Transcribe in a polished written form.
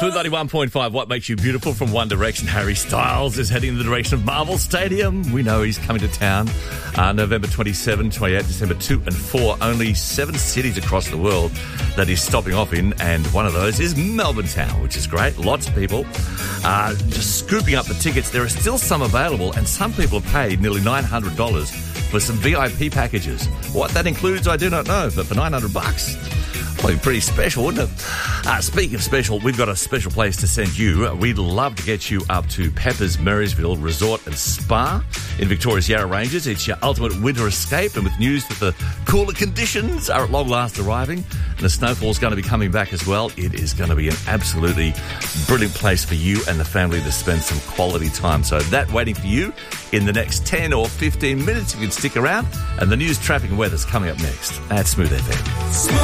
Smooth 91.5, What Makes You Beautiful from One Direction. Harry Styles is heading in the direction of Marvel Stadium. We know he's coming to town November 27, 28, December 2 and 4. Only 7 cities across the world that he's stopping off in, and one of those is Melbourne town, which is great. Lots of people just scooping up the tickets. There are still some available, and some people have paid nearly $900 for some VIP packages. What that includes, I do not know, but for $900... well, pretty special, wouldn't it? Speaking of special, we've got a special place to send you. We'd love to get you up to Pepper's Marysville Resort and Spa in Victoria's Yarra Ranges. It's your ultimate winter escape, and with news that the cooler conditions are at long last arriving and the snowfall's going to be coming back as well, it is going to be an absolutely brilliant place for you and the family to spend some quality time. So that waiting for you in the next 10 or 15 minutes. You can stick around, and the news, traffic and weather's coming up next at Smooth FM.